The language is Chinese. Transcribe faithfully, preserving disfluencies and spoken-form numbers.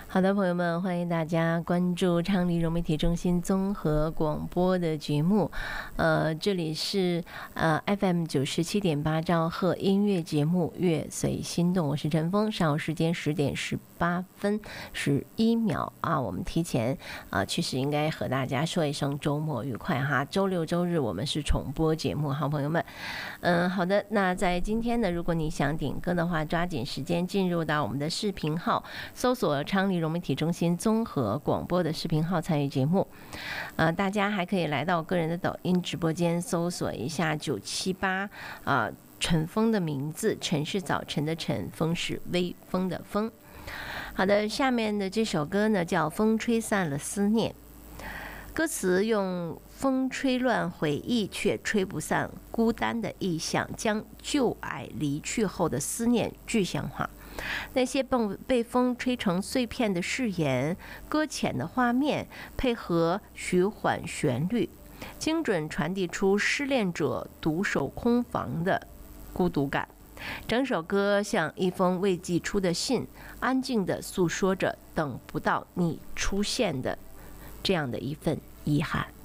好的，朋友们，欢迎大家关注昌黎融媒体中心综合广播的节目。呃，这里是呃 F M 九十七点八兆赫音乐节目《乐随心动》，我是陈峰。上午时间十点十八分十一秒啊，我们提前啊，其实应该和大家说一声周末愉快哈。周六周日我们是重播节目，好朋友们。嗯，好的。那在今天呢，如果你想点歌的话，抓紧时间进入到我们的视频号，搜索昌黎融媒体中心综合广播的视频号参与节目。呃，大家还可以来到个人的抖音直播间，搜索一下九七八啊，陈峰的名字，晨是早晨的晨，风是微风的风。好的，下面的这首歌呢叫《风吹散了思念》，歌词用风吹乱回忆，却吹不散孤单的意象，将旧爱离去后的思念具象化。那些被风吹成碎片的誓言，搁浅的画面，配合徐缓旋律，精准传递出失恋者独守空房的孤独感。整首歌像一封未寄出的信，安静地诉说着等不到你出现的这样的一份遗憾。